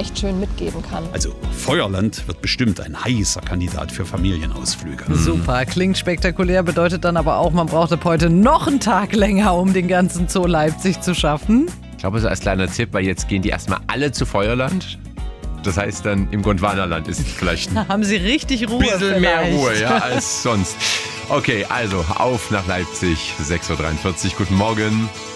echt schön mitgeben kann. Also Feuerland wird bestimmt ein heißer Kandidat für Familienausflüge. Super, klingt spektakulär, bedeutet dann aber auch, man braucht ab heute noch einen Tag länger, um den ganzen Zoo Leipzig zu schaffen. Ich glaube, so als kleiner Tipp, weil jetzt gehen die erstmal alle zu Feuerland. Das heißt dann, im Gondwanaland ist vielleicht ein Haben Sie richtig Ruhe bisschen mehr vielleicht. Ruhe, ja, als sonst. Okay, also auf nach Leipzig, 6.43 Uhr. Guten Morgen.